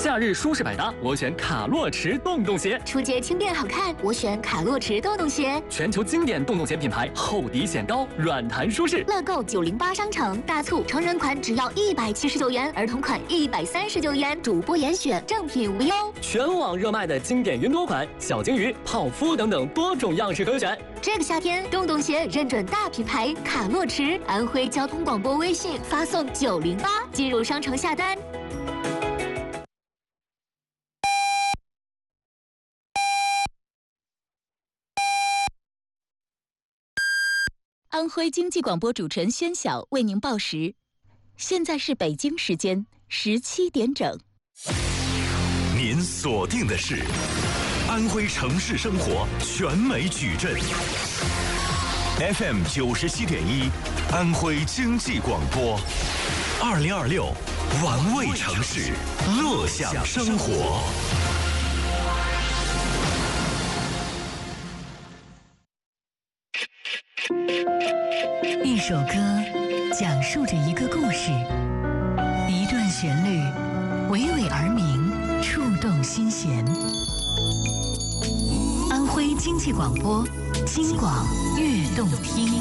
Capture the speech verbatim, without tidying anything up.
夏日舒适百搭，我选卡洛驰洞洞鞋。 出街轻便好看，我选卡洛驰洞洞鞋。 全球经典洞洞鞋品牌，厚底显高，软弹舒适。 乐购九零八商城大促，成人款只要一百七十九元，儿童款一百三十九元，主播严选，正品无忧。 全网热卖的经典云朵款、小鲸鱼、泡芙等等多种样式可选。 这个夏天，洞洞鞋认准大品牌卡洛驰，安徽交通广播微信发送九零八进入商城下单。 安徽经济广播主持人宣晓为您报时，现在是北京时间十七点整。 您锁定的是安徽城市生活全美矩阵 F M 九十七点一，安徽经济广播，二零二六玩味城市，乐享生活。 一首歌讲述着一个故事，一段旋律娓娓而明，触动心弦。安徽经济广播，京广悦动听。